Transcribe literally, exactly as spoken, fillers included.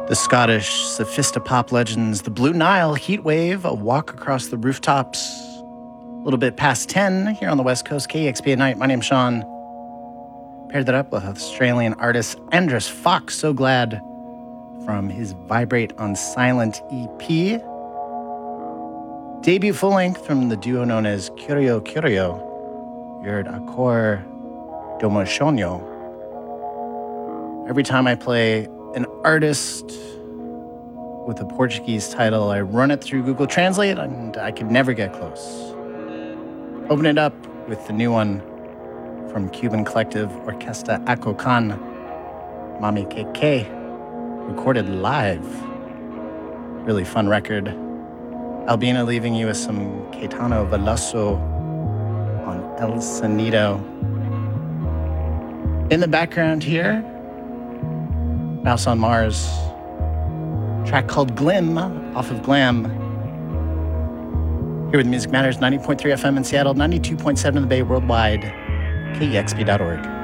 The Scottish sophistopop legends, The Blue Nile, Heatwave, A Walk Across the Rooftops. A little bit past ten here on the West Coast, K E X P at night. My name's Sean. Paired that up with Australian artist Andros Fox, So Glad, from his Vibrate on Silent E P. Debut full-length from the duo known as Curio Curio. You heard Acor Domosonio. Every time I play an artist with a Portuguese title, I run it through Google Translate and I could never get close. Open it up with the new one from Cuban collective Orquesta Acocan, Mami Keke, recorded live. Really fun record. Albina leaving you with some Caetano Veloso on El Sonido. In the background here, Mouse on Mars, track called Glim off of Glam. Here with Music Matters, ninety point three F M in Seattle, ninety-two point seven in the Bay, worldwide, K E X P dot org.